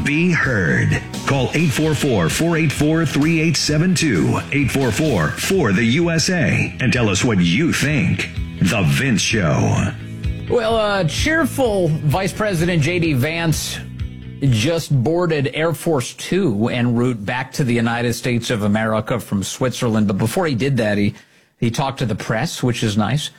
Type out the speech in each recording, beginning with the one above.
be heard. Call 844-484-3872, 844-4-the-USA, and tell us what you think. The Vince Show. Well, cheerful Vice President J.D. Vance just boarded Air Force Two en route back to the United States of America from Switzerland. But before he did that, he talked to the press, which is nice.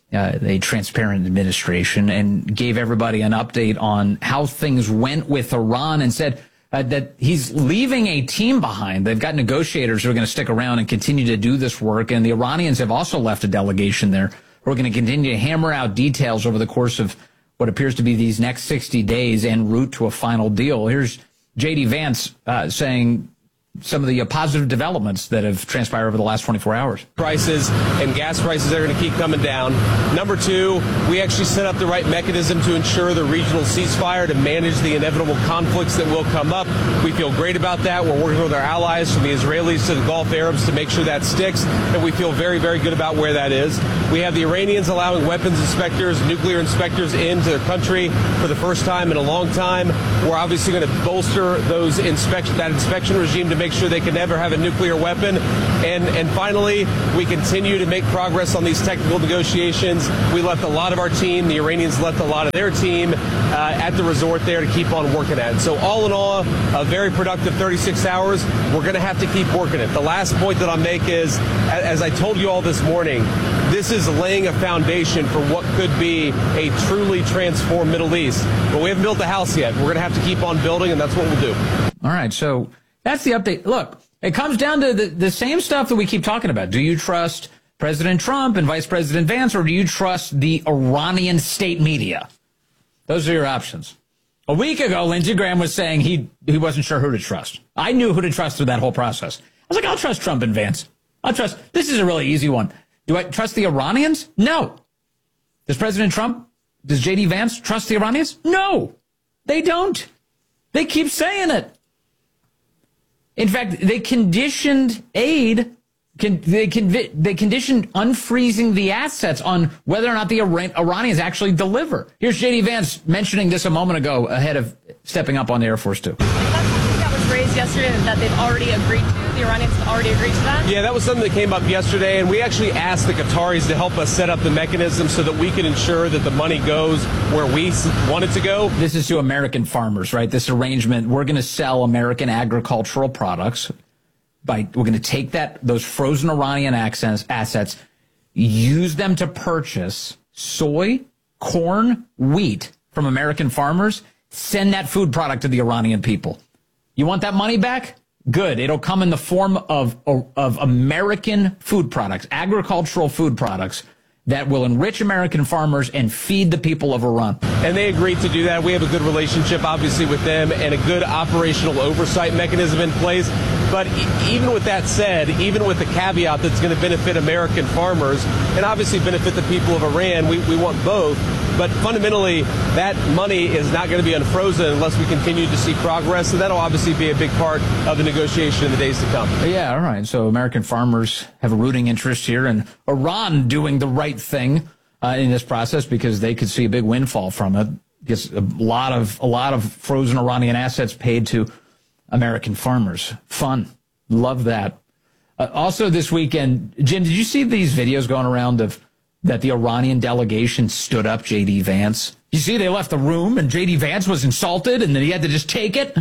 A transparent administration, and gave everybody an update on how things went with Iran, and said that he's leaving a team behind. They've got negotiators who are going to stick around and continue to do this work. And the Iranians have also left a delegation there who are going to continue to hammer out details over the course of what appears to be these next 60 days en route to a final deal. Here's J.D. Vance saying some of the positive developments that have transpired over the last 24 hours. Prices and gas prices are going to keep coming down. Number two, we actually set up the right mechanism to ensure the regional ceasefire to manage the inevitable conflicts that will come up. We feel great about that. We're working with our allies from the Israelis to the Gulf Arabs to make sure that sticks, and we feel very, very good about where that is. We have the Iranians allowing weapons inspectors, nuclear inspectors into their country for the first time in a long time. We're obviously going to bolster that inspection regime to make sure they can never have a nuclear weapon. And finally, we continue to make progress on these technical negotiations. We left a lot of our team, the Iranians left a lot of their team at the resort there to keep on working at it. So all in all, a very productive 36 hours. We're going to have to keep working it. The last point that I'll make is, as I told you all this morning, this is laying a foundation for what could be a truly transformed Middle East. But we haven't built the house yet. We're going to have to keep on building, and that's what we'll do. All right, so that's the update. Look, it comes down to the same stuff that we keep talking about. Do you trust President Trump and Vice President Vance, or do you trust the Iranian state media? Those are your options. A week ago, Lindsey Graham was saying he wasn't sure who to trust. I knew who to trust through that whole process. I was like, I'll trust Trump and Vance. This is a really easy one. Do I trust the Iranians? No. Does J.D. Vance trust the Iranians? No, they don't. They keep saying it. In fact, they conditioned aid. They conditioned unfreezing the assets on whether or not the Iranians actually deliver. Here's J.D. Vance mentioning this a moment ago ahead of stepping up on the Air Force Two. That's something that was raised yesterday that they've already agreed to. The Iranians have already agreed to that? Yeah, that was something that came up yesterday, and we actually asked the Qataris to help us set up the mechanism so that we can ensure that the money goes where we want it to go. This is to American farmers, right? This arrangement, we're going to sell American agricultural products. We're going to take those frozen Iranian assets, use them to purchase soy, corn, wheat from American farmers, send that food product to the Iranian people. You want that money back? Good. It'll come in the form of American food products, agricultural food products that will enrich American farmers and feed the people of Iran. And they agreed to do that. We have a good relationship, obviously, with them and a good operational oversight mechanism in place. But even with that said, even with the caveat that's going to benefit American farmers and obviously benefit the people of Iran, we want both. But fundamentally, that money is not going to be unfrozen unless we continue to see progress. And that'll obviously be a big part of the negotiation in the days to come. Yeah, all right. So American farmers have a rooting interest here, and Iran doing the right thing in this process because they could see a big windfall from it. Gets a lot of frozen Iranian assets paid to American farmers. Fun. Love that. Also this weekend, Jim, did you see these videos going around of that the Iranian delegation stood up J.D. Vance? You see, they left the room and J.D. Vance was insulted and then he had to just take it.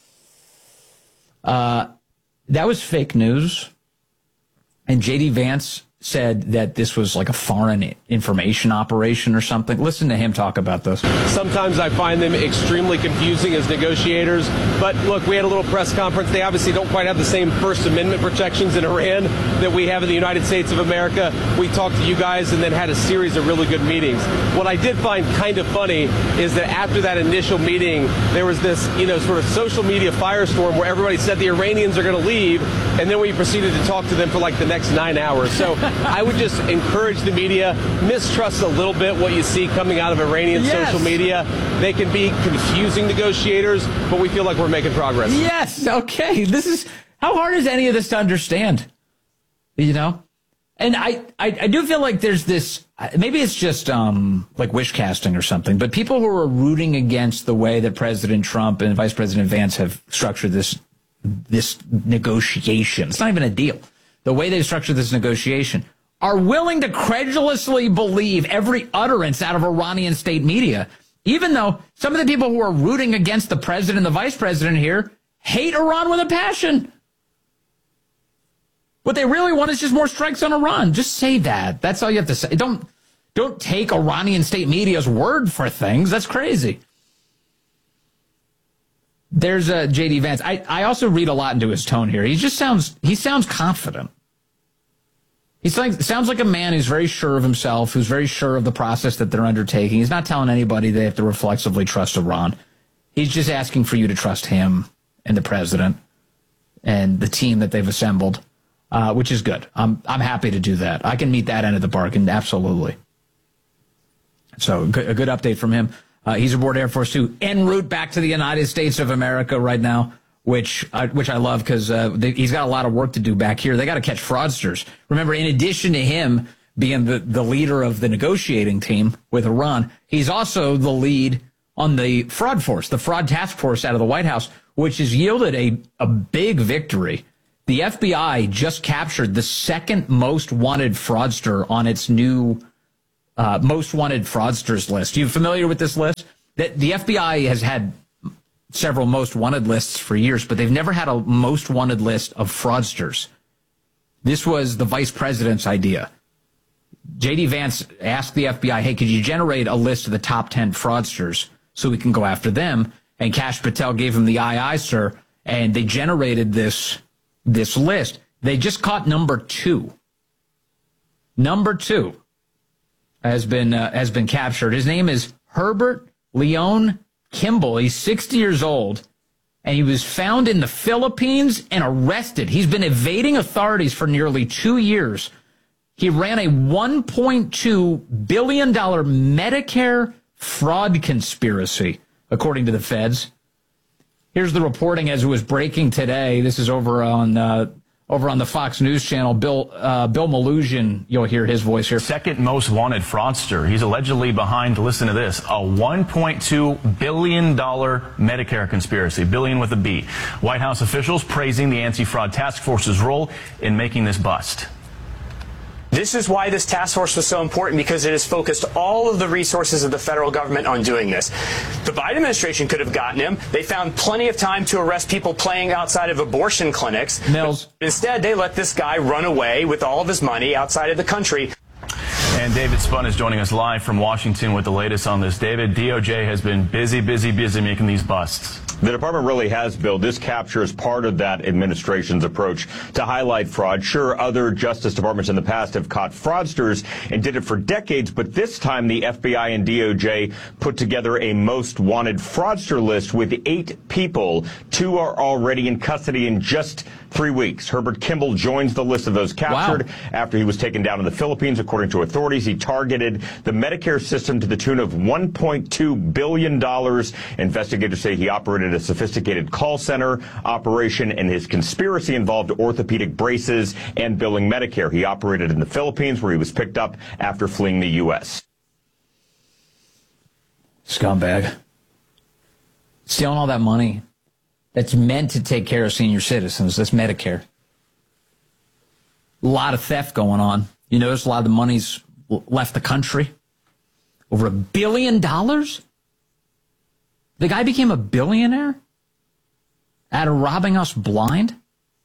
That was fake news. And J.D. Vance said that this was like a foreign information operation or something. Listen to him talk about this. Sometimes I find them extremely confusing as negotiators. But look, we had a little press conference. They obviously don't quite have the same First Amendment protections in Iran that we have in the United States of America. We talked to you guys and then had a series of really good meetings. What I did find kind of funny is that after that initial meeting, there was this, sort of social media firestorm where everybody said the Iranians are going to leave. And then we proceeded to talk to them for like the next 9 hours. So I would just encourage the media, mistrust a little bit what you see coming out of Iranian social media. They can be confusing negotiators, but we feel like we're making progress. Yes, okay. How hard is any of this to understand? And I do feel like there's this, maybe it's just like wish casting or something, but people who are rooting against the way that President Trump and Vice President Vance have structured this negotiation, it's not even a deal, the way they've structured this negotiation, are willing to credulously believe every utterance out of Iranian state media, even though some of the people who are rooting against the president and the vice president here hate Iran with a passion. What they really want is just more strikes on Iran. Just say that. That's all you have to say. Don't take Iranian state media's word for things. That's crazy. There's J.D. Vance. I also read a lot into his tone here. He sounds confident. He sounds like a man who's very sure of himself, who's very sure of the process that they're undertaking. He's not telling anybody they have to reflexively trust Iran. He's just asking for you to trust him and the president and the team that they've assembled. Which is good. I'm happy to do that. I can meet that end of the bargain, absolutely. So a good update from him. He's aboard Air Force Two, en route back to the United States of America right now, which I love because he's got a lot of work to do back here. They got to catch fraudsters. Remember, in addition to him being the leader of the negotiating team with Iran, he's also the lead on the fraud force, the fraud task force out of the White House, which has yielded a big victory. The FBI just captured the second most wanted fraudster on its new most wanted fraudsters list. You familiar with this list? The FBI has had several most wanted lists for years, but they've never had a most wanted list of fraudsters. This was the vice president's idea. J.D. Vance asked the FBI, hey, could you generate a list of the top 10 fraudsters so we can go after them? And Kash Patel gave him the aye, sir, and they generated this list. They just caught number 2. Number 2 has been captured. His name is Herbert Leon Kimball. He's 60 years old, and he was found in the Philippines and arrested. He's been evading authorities for nearly 2 years. He ran a $1.2 billion Medicare fraud conspiracy, according to the feds. Here's the reporting as it was breaking today. This is over on the Fox News channel. Bill Malugin, you'll hear his voice here. Second most wanted fraudster. He's allegedly behind, listen to this, a $1.2 billion Medicare conspiracy, billion with a B. White House officials praising the anti-fraud task force's role in making this bust. This is why this task force was so important, because it has focused all of the resources of the federal government on doing this. The Biden administration could have gotten him. They found plenty of time to arrest people playing outside of abortion clinics. Mills. Instead, they let this guy run away with all of his money outside of the country. And David Spun is joining us live from Washington with the latest on this. David, DOJ has been busy making these busts. The department really has, Bill. This capture is part of that administration's approach to highlight fraud. Sure, other Justice Departments in the past have caught fraudsters and did it for decades, but this time the FBI and DOJ put together a most wanted fraudster list with 8 people. 2 are already in custody in just 3 weeks. Herbert Kimball joins the list of those captured after he was taken down in the Philippines. According to authorities, he targeted the Medicare system to the tune of $1.2 billion. Investigators say he operated a sophisticated call center operation, and his conspiracy involved orthopedic braces and billing Medicare. He operated in the Philippines, where he was picked up after fleeing the U.S. Scumbag. Stealing all that money that's meant to take care of senior citizens. That's Medicare. A lot of theft going on. You notice a lot of the money's left the country. Over $1 billion? The guy became a billionaire out of robbing us blind?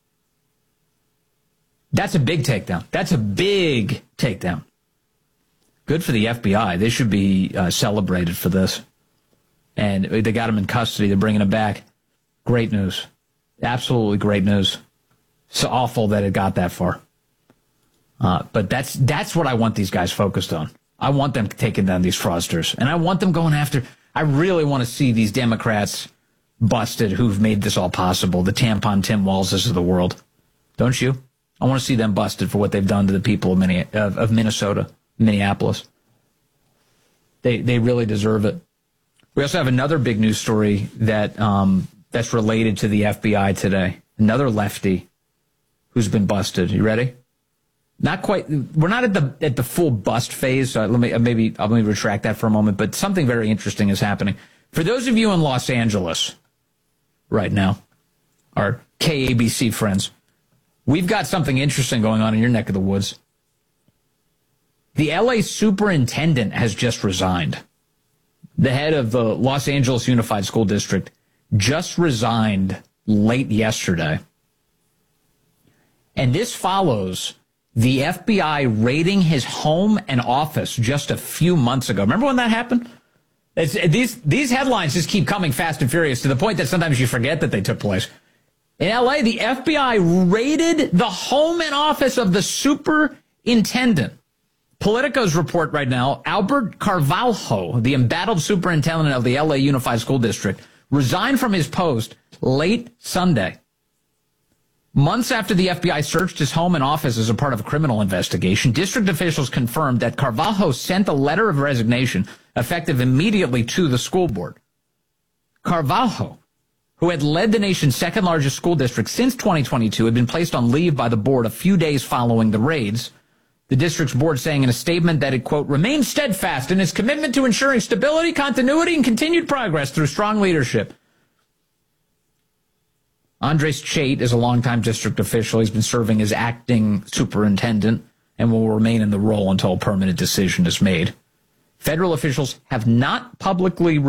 That's a big takedown. That's a big takedown. Good for the FBI. They should be celebrated for this. And they got him in custody. They're bringing him back. Great news. Absolutely great news. It's awful that it got that far. But that's what I want these guys focused on. I want them taking down these fraudsters. And I want them going after... I really want to see these Democrats busted who've made this all possible. The tampon Tim Walzes of the world. Don't you? I want to see them busted for what they've done to the people of Minnesota, Minneapolis. They really deserve it. We also have another big news story that's related to the FBI today. Another lefty who's been busted. You ready? Not quite. We're not at the full bust phase. So let me retract that for a moment. But something very interesting is happening. For those of you in Los Angeles right now, our KABC friends, we've got something interesting going on in your neck of the woods. The LA superintendent has just resigned. The head of the Los Angeles Unified School District just resigned late yesterday. And this follows the FBI raiding his home and office just a few months ago. Remember when that happened? These headlines just keep coming fast and furious to the point that sometimes you forget that they took place. In LA, the FBI raided the home and office of the superintendent. Politico's report right now, Albert Carvalho, the embattled superintendent of the LA Unified School District, resigned from his post late Sunday. Months after the FBI searched his home and office as a part of a criminal investigation, district officials confirmed that Carvalho sent a letter of resignation effective immediately to the school board. Carvalho, who had led the nation's second largest school district since 2022, had been placed on leave by the board a few days following the raids. The district's board saying in a statement that it, quote, remains steadfast in its commitment to ensuring stability, continuity, and continued progress through strong leadership. Andres Chait is a longtime district official. He's been serving as acting superintendent and will remain in the role until a permanent decision is made. Federal officials have not publicly